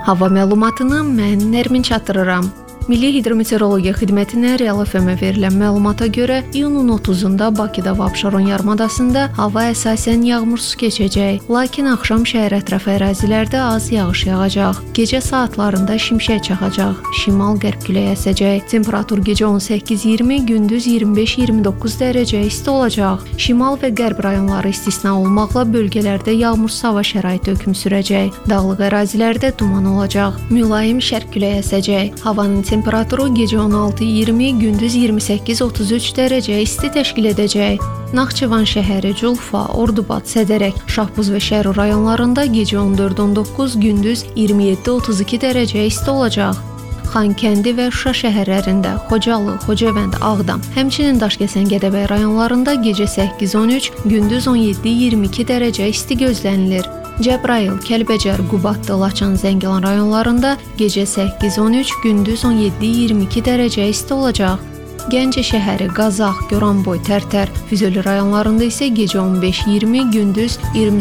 Hava məlumatını mən Nərmin çatdırıram. Milli Hidrometeorologiya Xidmətinə Real FM-ə verilən məlumata görə iyunun 30-da Bakıda və Abşeron yarımadasında hava əsasən yağmursuz keçəcək, lakin axşam şəhər ətrafı ərazilərdə az yağış yağacaq. Gecə saatlarında şimşək çaxacaq, şimal-qərb küləyi əsəcək. Temperatur gecə 18-20, gündüz 25-29 dərəcə isti olacaq. Şimal və qərb rayonları istisna olmaqla bölgələrdə yağmursuz hava şəraiti hökm sürəcək. Dağlıq ərazilərdə duman olacaq. Mülayim şərq küləyi əsəcək. Havanın temperaturu gecə 16-20, gündüz 28-33 dərəcə isti təşkil edəcək. Naxçıvan şəhəri, Culfa, Ordubad, Sədərək, Şahbuz və Şərur rayonlarında gecə 14-19, gündüz 27-32 dərəcə isti olacaq. Xankəndi və Şuşa şəhərlərində, Xocalı, Xocavənd, Ağdam, həmçinin Daşkəsən, Gədəbəy rayonlarında gecə 8-13, gündüz 17-22 dərəcə isti gözlənilir. Cəbrayıl, Kəlbəcər, Qubadlı, Laçın, Zəngilan rayonlarında gecə 8-13, gündüz 17-22 dərəcə isti olacaq. Gəncə şəhəri, Qazax, Goranboy, Tərtər, Füzuli rayonlarında isə gecə 15-20, gündüz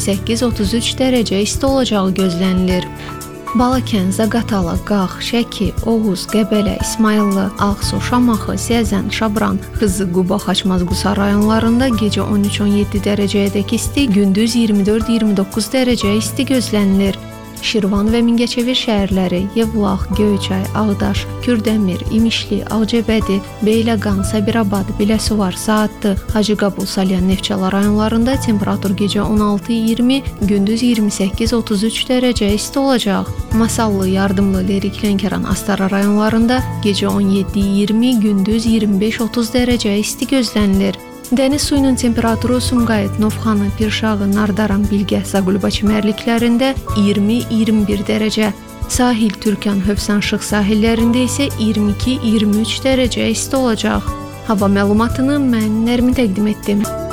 28-33 dərəcə isti olacağı gözlənilir. Balakən, Zaqatala, Qax, Şəki, Oğuz, Qəbələ, İsmayıllı, Ağsu, Şamaxı, Səzən, Şabran, Xızı, Quba, Xaçmaz, Qusar rayonlarında gecə 13-17 dərəcəyədək isti, gündüz 24-29 dərəcə isti gözlənilir. Şirvan və Mingəçevir şəhərləri, Yevlax, Göyçay, Ağdaş, Kürdəmir, İmişli, Ağcabədi, Beyləqan, Sabirabad, Biləsuvar, Saatlı, Hacıqabul, Salyan, Neftçala rayonlarında temperatur gecə 16-20, gündüz 28-33 dərəcə isti olacaq. Masallı, Yardımlı, Lerik, Lənkəran, Astara rayonlarında gecə 17-20, gündüz 25-30 dərəcə isti gözlənilir. Dəniz suyunun temperaturu Sumqayıt, Novxanı, Pirşağı, Nardaran, Bilgəh, Zaqulba çimərliklərində 20-21 dərəcə. Sahil, Türkan, Hövsan, Şıx sahillərində isə 22-23 dərəcə isti olacaq. Hava məlumatını mən Nərmin təqdim etdim.